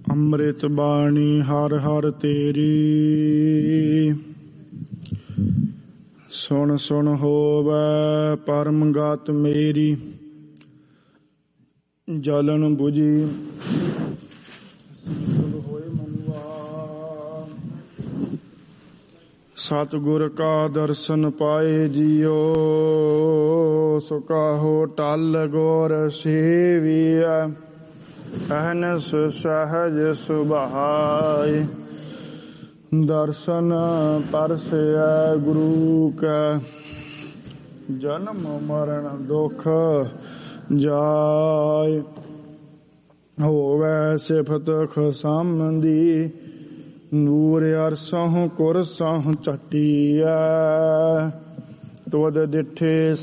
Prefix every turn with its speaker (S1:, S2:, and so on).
S1: ਅੰਮ੍ਰਿਤ ਬਾਣੀ ਹਰ ਹਰ ਤੇਰੀ, ਸੁਣ ਸੁਣ ਹੋਵੈ ਪਰਮ ਗਤ ਮੇਰੀ। ਜਲਨ ਬੁਝੀ ਹੋਏ ਮਨੁਆ, ਸਤਿਗੁਰ ਕਾ ਦਰਸ਼ਨ ਪਾਏ ਜੀਓ। ਸੋ ਕਾਹੋ ਟਲ ਗੌਰ ਸੇਵੀਐ, ਅਹਨਸ ਸਹਜ ਸੁਭਾਏ। ਦਰਸ਼ਨ ਪਰਸੈ ਗੁਰੂ ਕੈ, ਜਨਮ ਮਰਨ ਦੁਖ ਜਾਏ। ਹੋਵੈ ਸਿਫਤ ਖਸਮਦੀ, ਨੂਰ ਅਰਸਹੁ ਕੁਰਸਹੁ ਝਟੀਐ। ਤੁਧ ਡਿਠੇ